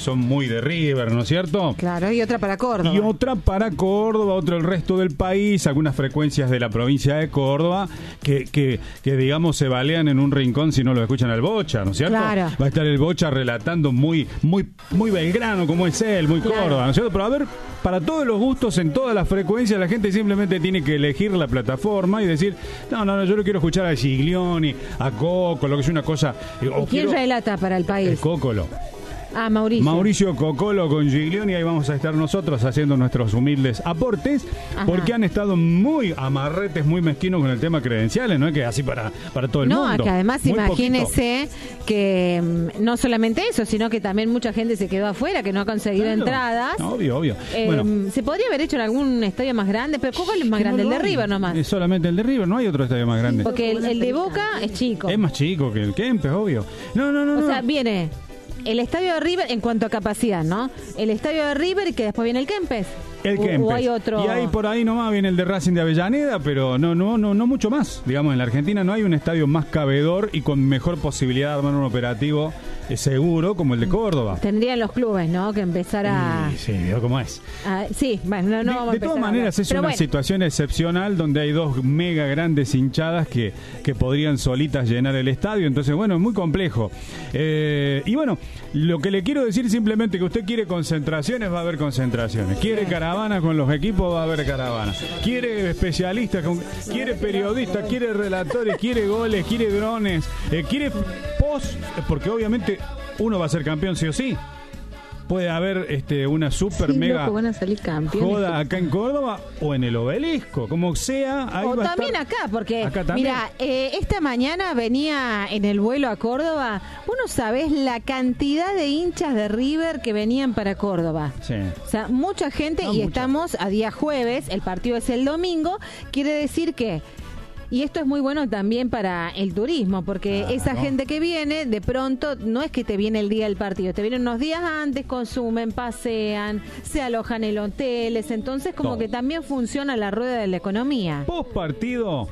son muy de River, ¿no es cierto? Claro, y otra para Córdoba. Y otra para Córdoba, otro el resto del país, algunas frecuencias de la provincia de Córdoba que digamos se balean en un rincón si no lo escuchan al Bocha, ¿no es cierto? Claro. Va a estar el Bocha relatando muy Belgrano como es él, muy claro. Córdoba, ¿no es cierto? Pero a ver, para todos los gustos, en todas las frecuencias, la gente simplemente tiene que elegir la plataforma y decir, no, yo no quiero escuchar a Giglioni, a Coco, lo que es una cosa... ¿Y quién relata para el país? El Cocolo. Ah, Mauricio. Mauricio Cocolo con Giglioni, ahí vamos a estar nosotros haciendo nuestros humildes aportes, Ajá. porque han estado muy amarretes, muy mezquinos con el tema credenciales, ¿no? Que así para todo el mundo. No, que además Muy imagínese que no solamente eso, sino que también mucha gente se quedó afuera, que no ha conseguido Claro. entradas. Obvio. Bueno, Se podría haber hecho en algún estadio más grande, pero ¿cuál es más que grande? no El lo de hay. River nomás. Es solamente el de River, no hay otro estadio más grande. Porque el de Boca es chico. Es más chico que el Kempes, obvio. No. O sea, viene el estadio de River en cuanto a capacidad, ¿no? El estadio de River y que después viene el Kempes. El Kempes. O hay otro. Y ahí por ahí nomás viene el de Racing de Avellaneda, pero no mucho más. Digamos, en la Argentina no hay un estadio más cabedor y con mejor posibilidad de armar un operativo seguro como el de Córdoba. Tendrían los clubes, ¿no? Que empezar a... Sí, veo cómo es. Sí, bueno, no vamos a De empezar todas a maneras hablar. es Pero una bueno, situación excepcional donde hay dos mega grandes hinchadas que podrían solitas llenar el estadio, entonces bueno, es muy complejo. Y bueno, lo que le quiero decir simplemente que usted quiere concentraciones, va a haber concentraciones. Quiere caravana con los equipos, va a haber caravana. Quiere especialistas, quiere periodistas, quiere relatores, quiere goles, quiere drones, quiere post, porque obviamente uno va a ser campeón sí o sí. Puede haber una super mega van a salir campeones. joda acá en Córdoba o en el Obelisco, como sea. Ahí O va a también estar. acá, porque Acá también. mira, esta mañana venía en el vuelo a Córdoba. Vos no sabés la cantidad de hinchas de River que venían para Córdoba. Sí. O sea, mucha gente, No, y mucha. estamos a día jueves, el partido es el domingo, quiere decir que... Y esto es muy bueno también para el turismo, porque Claro. esa gente que viene, de pronto, no es que te viene el día del partido, te vienen unos días antes, consumen, pasean, se alojan en hoteles, entonces como Todo. que también funciona la rueda de la economía. Post partido,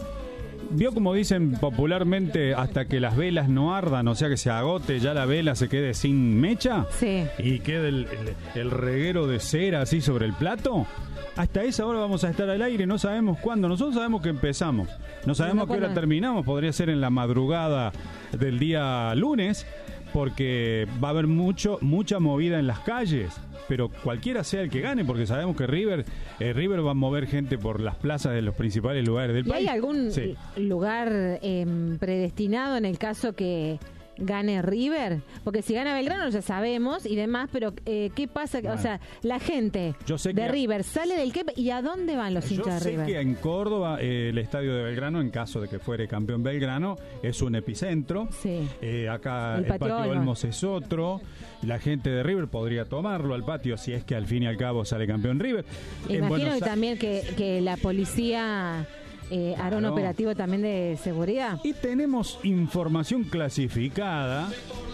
vio como dicen popularmente, hasta que las velas no ardan, o sea que se agote, ya la vela se quede sin mecha Sí. y quede el reguero de cera así sobre el plato. Hasta esa hora vamos a estar al aire, no sabemos cuándo. Nosotros sabemos que empezamos, no sabemos a qué hora ¿cuándo? terminamos. Podría ser en la madrugada del día lunes, porque va a haber mucha movida en las calles. Pero cualquiera sea el que gane, porque sabemos que River va a mover gente por las plazas de los principales lugares del ¿Y país. hay algún Sí. lugar predestinado en el caso que gane River? Porque si gana Belgrano ya sabemos y demás, pero ¿qué pasa? Bueno. O sea, la gente Yo sé de que- River sale del Kempes y ¿a dónde van los Yo hinchas de sé River? que en Córdoba el estadio de Belgrano, en caso de que fuere campeón Belgrano, es un epicentro. Sí. Acá El el Patio patio Olmos. Olmos es otro. La gente de River podría tomarlo al patio si es que al fin y al cabo sale campeón River. En Imagino Buenos que también que la policía hará un Claro. operativo también de seguridad. Y tenemos información clasificada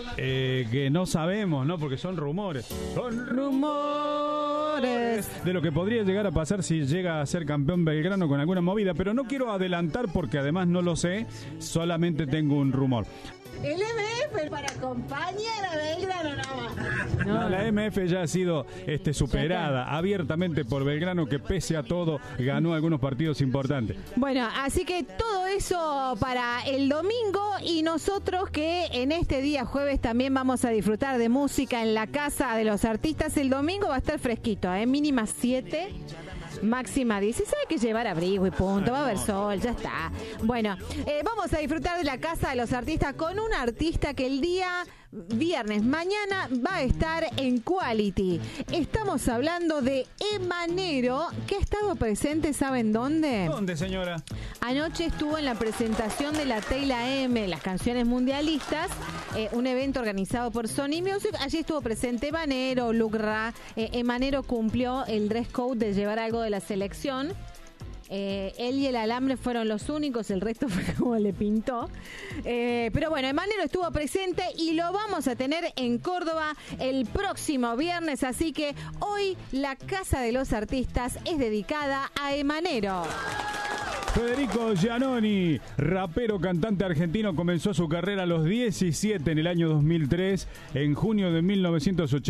que no sabemos, ¿no? Porque son rumores. Son rumores de lo que podría llegar a pasar si llega a ser campeón Belgrano con alguna movida. Pero no quiero adelantar porque además no lo sé. Solamente tengo un rumor. El MF para acompañar a Belgrano nomás. No, la MF ya ha sido superada abiertamente por Belgrano, que pese a todo ganó algunos partidos importantes. Bueno, así que todo eso para el domingo y nosotros que en este día jueves también vamos a disfrutar de música en la casa de los artistas. El domingo va a estar fresquito, mínima 7. Máxima 16, hay que llevar abrigo y punto, va a haber sol, ya está. Bueno, vamos a disfrutar de la casa de los artistas con un artista que el día viernes, mañana, va a estar en Quality. Estamos hablando de Emanero, que ha estado presente, ¿saben dónde? ¿Dónde, señora? Anoche estuvo en la presentación de la Teyla M, las canciones mundialistas, un evento organizado por Sony Music. Allí estuvo presente Emanero, Lucra. Emanero cumplió el dress code de llevar algo de la selección. Él y el alambre fueron los únicos, el resto fue como le pintó. Pero bueno, Emanero estuvo presente y lo vamos a tener en Córdoba el próximo viernes. Así que hoy la Casa de los Artistas es dedicada a Emanero. Federico Giannoni, rapero, cantante argentino, comenzó su carrera a los 17 en el año 2003. En junio de 1980